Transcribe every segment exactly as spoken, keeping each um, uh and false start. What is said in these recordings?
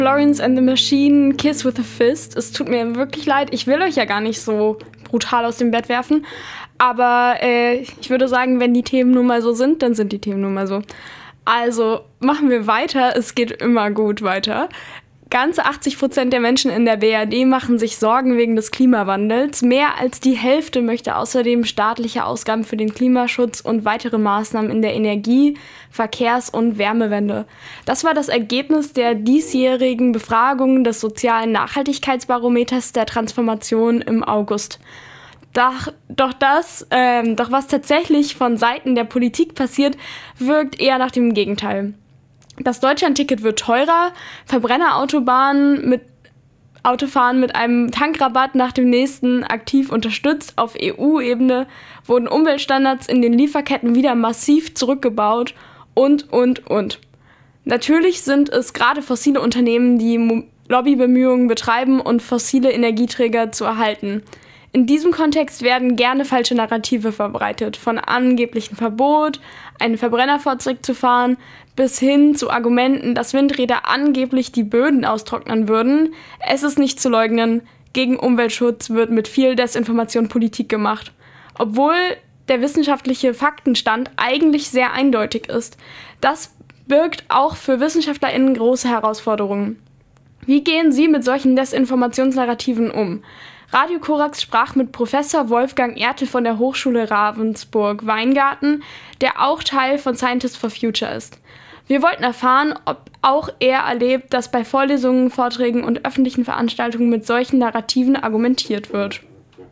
Florence and the Machine, Kiss with a Fist. Es tut mir wirklich leid, ich will euch ja gar nicht so brutal aus dem Bett werfen. Aber äh, ich würde sagen, wenn die Themen nun mal so sind, dann sind die Themen nun mal so. Also machen wir weiter, es geht immer gut weiter. Ganze achtzig Prozent der Menschen in der B R D machen sich Sorgen wegen des Klimawandels. Mehr als die Hälfte möchte außerdem staatliche Ausgaben für den Klimaschutz und weitere Maßnahmen in der Energie-, Verkehrs- und Wärmewende. Das war das Ergebnis der diesjährigen Befragung des sozialen Nachhaltigkeitsbarometers der Transformation im August. Doch, doch das, ähm, doch was tatsächlich von Seiten der Politik passiert, wirkt eher nach dem Gegenteil. Das Deutschlandticket wird teurer, Verbrennerautobahnen mit Autofahren mit einem Tankrabatt nach dem nächsten aktiv unterstützt. Auf E U-Ebene wurden Umweltstandards in den Lieferketten wieder massiv zurückgebaut und, und, und. Natürlich sind es gerade fossile Unternehmen, die Lobbybemühungen betreiben, und fossile Energieträger zu erhalten. In diesem Kontext werden gerne falsche Narrative verbreitet, von angeblichem Verbot, einen Verbrennerfahrzeug zu fahren, bis hin zu Argumenten, dass Windräder angeblich die Böden austrocknen würden. Es ist nicht zu leugnen, gegen Umweltschutz wird mit viel Desinformation Politik gemacht. Obwohl der wissenschaftliche Faktenstand eigentlich sehr eindeutig ist. Das birgt auch für WissenschaftlerInnen große Herausforderungen. Wie gehen Sie mit solchen Desinformationsnarrativen um? Radio Korax sprach mit Professor Wolfgang Ertel von der Hochschule Ravensburg-Weingarten, der auch Teil von Scientists for Future ist. Wir wollten erfahren, ob auch er erlebt, dass bei Vorlesungen, Vorträgen und öffentlichen Veranstaltungen mit solchen Narrativen argumentiert wird.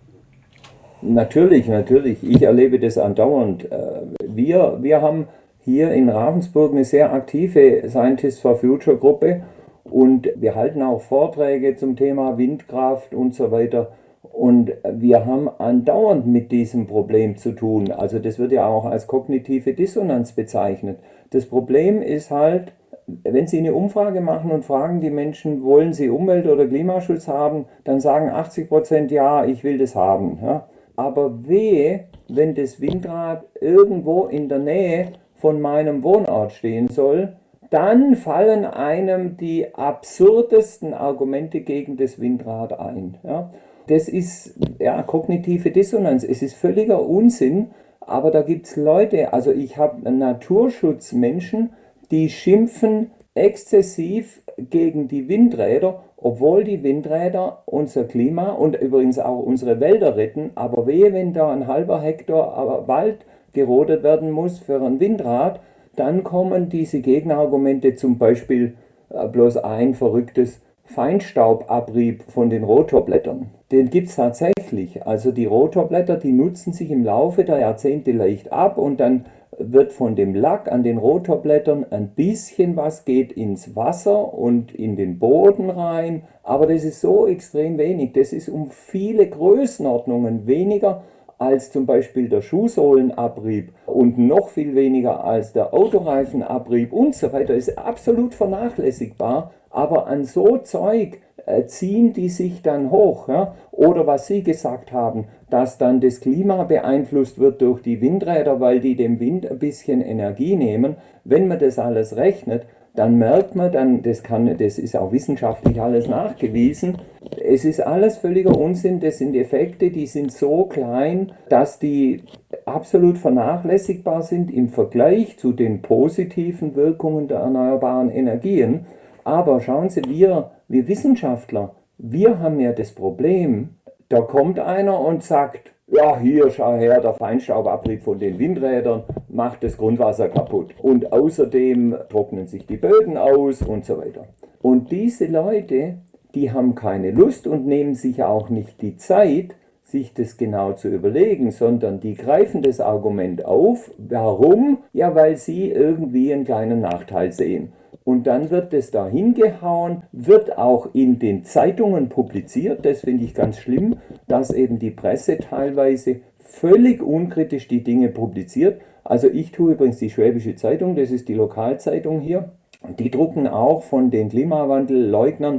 Natürlich, natürlich. Ich erlebe das andauernd. Wir, wir haben hier in Ravensburg eine sehr aktive Scientists for Future Gruppe. Und wir halten auch Vorträge zum Thema Windkraft und so weiter. Und wir haben andauernd mit diesem Problem zu tun. Also das wird ja auch als kognitive Dissonanz bezeichnet. Das Problem ist halt, wenn Sie eine Umfrage machen und fragen die Menschen, wollen sie Umwelt- oder Klimaschutz haben, dann sagen achtzig Prozent, ja, ich will das haben. Ja. Aber wehe, wenn das Windrad irgendwo in der Nähe von meinem Wohnort stehen soll, dann fallen einem die absurdesten Argumente gegen das Windrad ein. Ja. Das ist ja kognitive Dissonanz. Es ist völliger Unsinn, aber da gibt es Leute, also ich habe Naturschutzmenschen, die schimpfen exzessiv gegen die Windräder, obwohl die Windräder unser Klima und übrigens auch unsere Wälder retten. Aber wehe, wenn da ein halber Hektar Wald gerodet werden muss für ein Windrad, dann kommen diese Gegenargumente, zum Beispiel äh, bloß ein verrücktes Feinstaubabrieb von den Rotorblättern. Den gibt es tatsächlich. Also die Rotorblätter, die nutzen sich im Laufe der Jahrzehnte leicht ab und dann wird von dem Lack an den Rotorblättern ein bisschen was geht ins Wasser und in den Boden rein. Aber das ist so extrem wenig. Das ist um viele Größenordnungen weniger als zum Beispiel der Schuhsohlenabrieb und noch viel weniger als der Autoreifenabrieb und so weiter, ist absolut vernachlässigbar. Aber an so Zeug äh, ziehen die sich dann hoch. Ja? Oder was Sie gesagt haben, dass dann das Klima beeinflusst wird durch die Windräder, weil die dem Wind ein bisschen Energie nehmen. Wenn man das alles rechnet, dann merkt man, dann, das, kann, das ist auch wissenschaftlich alles nachgewiesen, es ist alles völliger Unsinn, das sind Effekte, die sind so klein, dass die absolut vernachlässigbar sind im Vergleich zu den positiven Wirkungen der erneuerbaren Energien. Aber schauen Sie, wir, wir Wissenschaftler, wir haben ja das Problem, da kommt einer und sagt, ja, hier, schau her, der Feinstaubabrieb von den Windrädern macht das Grundwasser kaputt. Und außerdem trocknen sich die Böden aus und so weiter. Und diese Leute, die haben keine Lust und nehmen sich auch nicht die Zeit, sich das genau zu überlegen, sondern die greifen das Argument auf. Warum? Ja, weil sie irgendwie einen kleinen Nachteil sehen. Und dann wird es da hingehauen, wird auch in den Zeitungen publiziert. Das finde ich ganz schlimm, dass eben die Presse teilweise völlig unkritisch die Dinge publiziert. Also ich tue übrigens die Schwäbische Zeitung, das ist die Lokalzeitung hier. Die drucken auch von den Klimawandelleugnern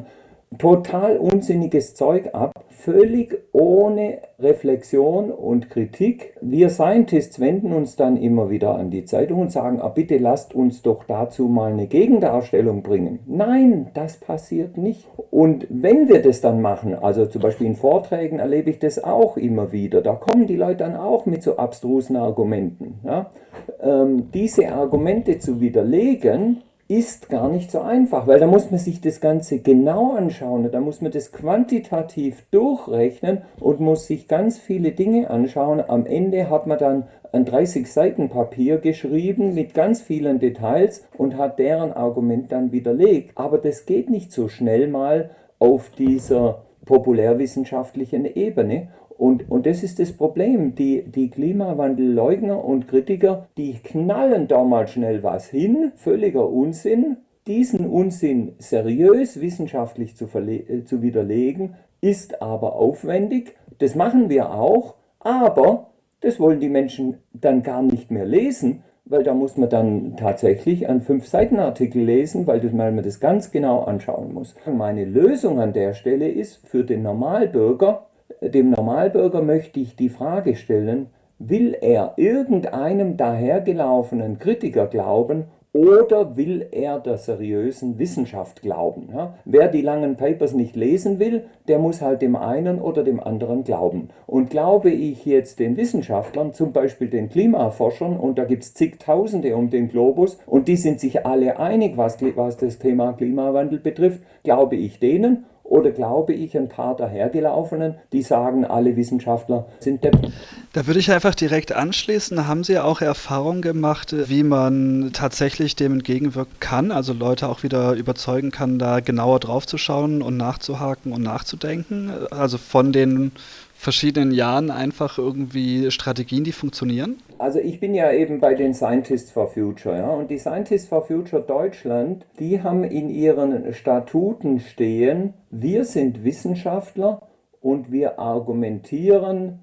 total unsinniges Zeug ab, völlig ohne Reflexion und Kritik. Wir Scientists wenden uns dann immer wieder an die Zeitung und sagen, ah, bitte lasst uns doch dazu mal eine Gegendarstellung bringen. Nein, das passiert nicht. Und wenn wir das dann machen, also zum Beispiel in Vorträgen erlebe ich das auch immer wieder, da kommen die Leute dann auch mit so abstrusen Argumenten. Ja? Ähm, diese Argumente zu widerlegen, ist gar nicht so einfach, weil da muss man sich das Ganze genau anschauen, da muss man das quantitativ durchrechnen und muss sich ganz viele Dinge anschauen. Am Ende hat man dann ein dreißig Seiten Papier geschrieben mit ganz vielen Details und hat deren Argument dann widerlegt. Aber das geht nicht so schnell mal auf dieser populärwissenschaftlichen Ebene. Und, und das ist das Problem. Die, die Klimawandelleugner und Kritiker, die knallen da mal schnell was hin, völliger Unsinn. Diesen Unsinn seriös wissenschaftlich zu, verle- zu widerlegen, ist aber aufwendig. Das machen wir auch, aber das wollen die Menschen dann gar nicht mehr lesen, weil da muss man dann tatsächlich einen fünf-Seiten-Artikel lesen, weil, das, weil man das ganz genau anschauen muss. Meine Lösung an der Stelle ist für den Normalbürger, dem Normalbürger möchte ich die Frage stellen, will er irgendeinem dahergelaufenen Kritiker glauben oder will er der seriösen Wissenschaft glauben? Ja? Wer die langen Papers nicht lesen will, der muss halt dem einen oder dem anderen glauben. Und glaube ich jetzt den Wissenschaftlern, zum Beispiel den Klimaforschern, und da gibt es zigtausende um den Globus, und die sind sich alle einig, was, was das Thema Klimawandel betrifft, glaube ich denen, oder glaube ich ein paar dahergelaufenen, die sagen, alle Wissenschaftler sind Deppen? Da würde ich einfach direkt anschließen. Haben Sie auch Erfahrungen gemacht, wie man tatsächlich dem entgegenwirken kann? Also Leute auch wieder überzeugen kann, da genauer drauf zu schauen und nachzuhaken und nachzudenken? Also von den verschiedenen Jahren einfach irgendwie Strategien, die funktionieren? Also ich bin ja eben bei den Scientists for Future, ja, und die Scientists for Future Deutschland, die haben in ihren Statuten stehen, wir sind Wissenschaftler und wir argumentieren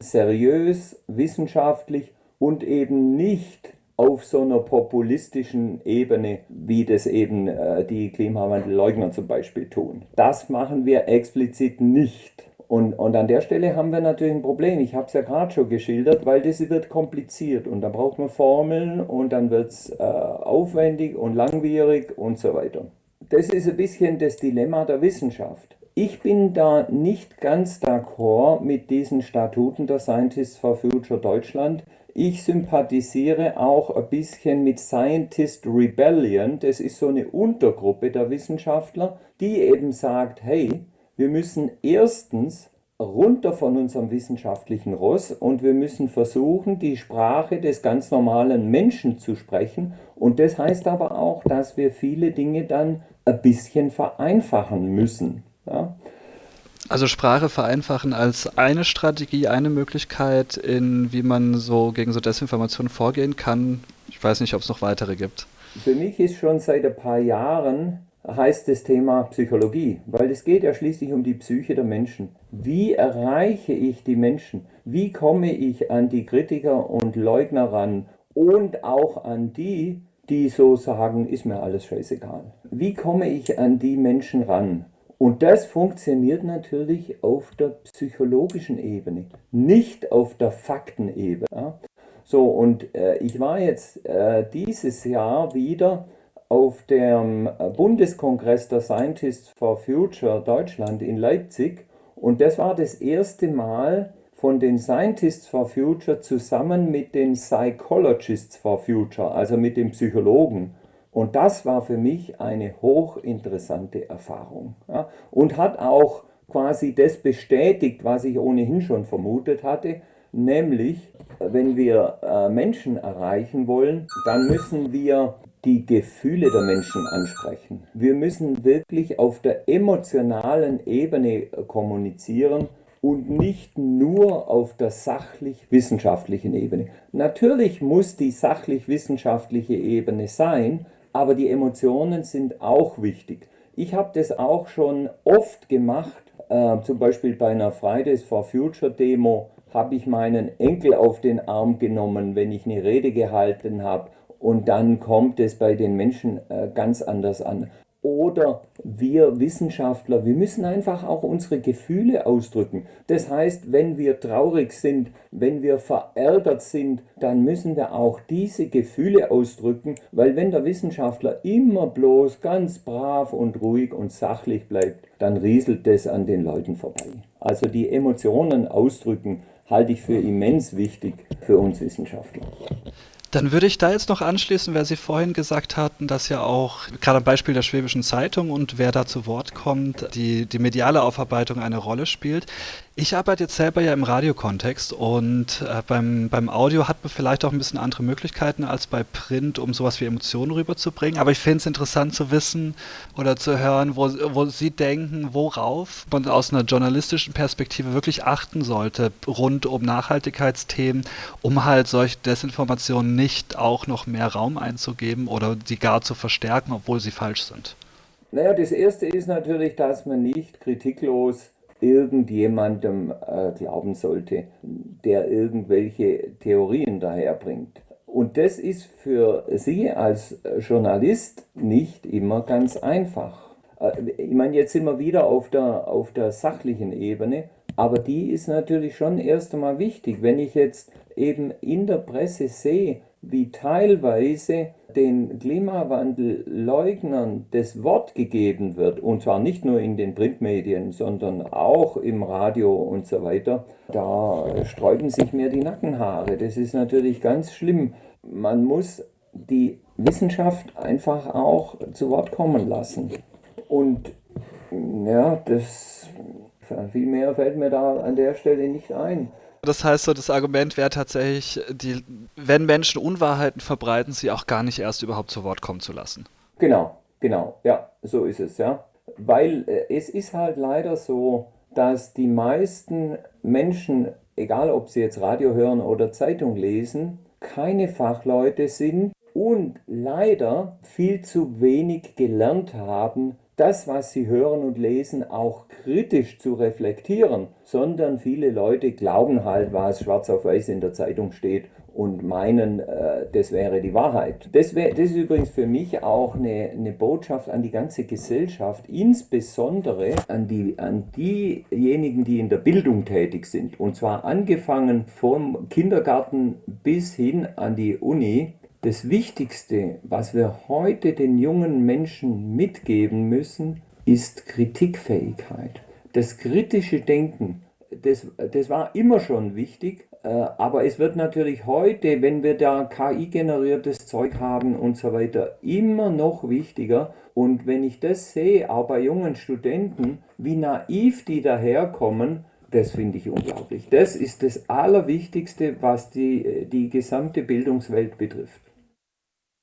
seriös, wissenschaftlich und eben nicht auf so einer populistischen Ebene, wie das eben äh, die Klimawandelleugner zum Beispiel tun. Das machen wir explizit nicht. Und, und an der Stelle haben wir natürlich ein Problem. Ich habe es ja gerade schon geschildert, weil das wird kompliziert und da braucht man Formeln und dann wird es äh, aufwendig und langwierig und so weiter. Das ist ein bisschen das Dilemma der Wissenschaft. Ich bin da nicht ganz d'accord mit diesen Statuten der Scientists for Future Deutschland. Ich sympathisiere auch ein bisschen mit Scientist Rebellion. Das ist so eine Untergruppe der Wissenschaftler, die eben sagt, hey, wir müssen erstens runter von unserem wissenschaftlichen Ross und wir müssen versuchen, die Sprache des ganz normalen Menschen zu sprechen. Und das heißt aber auch, dass wir viele Dinge dann ein bisschen vereinfachen müssen. Ja? Also Sprache vereinfachen als eine Strategie, eine Möglichkeit, in wie man so gegen so Desinformation vorgehen kann. Ich weiß nicht, ob es noch weitere gibt. Für mich ist schon seit ein paar Jahren heißt das Thema Psychologie, weil es geht ja schließlich um die Psyche der Menschen. Wie erreiche ich die Menschen? Wie komme ich an die Kritiker und Leugner ran und auch an die, die so sagen, ist mir alles scheißegal? Wie komme ich an die Menschen ran? Und das funktioniert natürlich auf der psychologischen Ebene, nicht auf der Faktenebene. Ja? So, und äh, ich war jetzt äh, dieses Jahr wieder auf dem Bundeskongress der Scientists for Future Deutschland in Leipzig und das war das erste Mal von den Scientists for Future zusammen mit den Psychologists for Future, also mit den Psychologen. Und das war für mich eine hochinteressante Erfahrung, ja, und hat auch quasi das bestätigt, was ich ohnehin schon vermutet hatte, nämlich, wenn wir äh, Menschen erreichen wollen, dann müssen wir die Gefühle der Menschen ansprechen. Wir müssen wirklich auf der emotionalen Ebene kommunizieren und nicht nur auf der sachlich-wissenschaftlichen Ebene. Natürlich muss die sachlich-wissenschaftliche Ebene sein, aber die Emotionen sind auch wichtig. Ich habe das auch schon oft gemacht, äh, zum Beispiel bei einer Fridays for Future Demo habe ich meinen Enkel auf den Arm genommen, wenn ich eine Rede gehalten habe. Und dann kommt es bei den Menschen äh, ganz anders an. Oder wir Wissenschaftler, wir müssen einfach auch unsere Gefühle ausdrücken. Das heißt, wenn wir traurig sind, wenn wir verärgert sind, dann müssen wir auch diese Gefühle ausdrücken, weil wenn der Wissenschaftler immer bloß ganz brav und ruhig und sachlich bleibt, dann rieselt das an den Leuten vorbei. Also die Emotionen ausdrücken halte ich für immens wichtig für uns Wissenschaftler. Dann würde ich da jetzt noch anschließen, weil Sie vorhin gesagt hatten, dass ja auch, gerade am Beispiel der Schwäbischen Zeitung und wer da zu Wort kommt, die, die mediale Aufarbeitung eine Rolle spielt. Ich arbeite jetzt selber ja im Radiokontext und äh, beim, beim Audio hat man vielleicht auch ein bisschen andere Möglichkeiten als bei Print, um sowas wie Emotionen rüberzubringen. Aber ich finde es interessant zu wissen oder zu hören, wo, wo Sie denken, worauf man aus einer journalistischen Perspektive wirklich achten sollte, rund um Nachhaltigkeitsthemen, um halt solche Desinformationen nicht auch noch mehr Raum einzugeben oder sie gar zu verstärken, obwohl sie falsch sind. Naja, das Erste ist natürlich, dass man nicht kritiklos irgendjemandem äh, glauben sollte, der irgendwelche Theorien daherbringt. Und das ist für Sie als Journalist nicht immer ganz einfach. Äh, ich meine, jetzt sind wir wieder auf der, auf der sachlichen Ebene, aber die ist natürlich schon erst einmal wichtig. Wenn ich jetzt eben in der Presse sehe, wie teilweise den Klimawandelleugnern das Wort gegeben wird, und zwar nicht nur in den Printmedien, sondern auch im Radio und so weiter, da sträuben sich mir die Nackenhaare. Das ist natürlich ganz schlimm. Man muss die Wissenschaft einfach auch zu Wort kommen lassen. Und ja, das viel mehr fällt mir da an der Stelle nicht ein. Das heißt, so das Argument wäre tatsächlich, die, wenn Menschen Unwahrheiten verbreiten, sie auch gar nicht erst überhaupt zu Wort kommen zu lassen. Genau, genau, ja, so ist es, ja. Weil äh, es ist halt leider so, dass die meisten Menschen, egal ob sie jetzt Radio hören oder Zeitung lesen, keine Fachleute sind und leider viel zu wenig gelernt haben, das, was sie hören und lesen, auch kritisch zu reflektieren, sondern viele Leute glauben halt, was schwarz auf weiß in der Zeitung steht und meinen, äh, das wäre die Wahrheit. Das, wär, das ist übrigens für mich auch eine, eine Botschaft an die ganze Gesellschaft, insbesondere an, die, an diejenigen, die in der Bildung tätig sind, und zwar angefangen vom Kindergarten bis hin an die Uni. Das Wichtigste, was wir heute den jungen Menschen mitgeben müssen, ist Kritikfähigkeit. Das kritische Denken, das, das war immer schon wichtig, äh, aber es wird natürlich heute, wenn wir da K I-generiertes Zeug haben und so weiter, immer noch wichtiger. Und wenn ich das sehe, auch bei jungen Studenten, wie naiv die daherkommen, das finde ich unglaublich. Das ist das Allerwichtigste, was die, die gesamte Bildungswelt betrifft.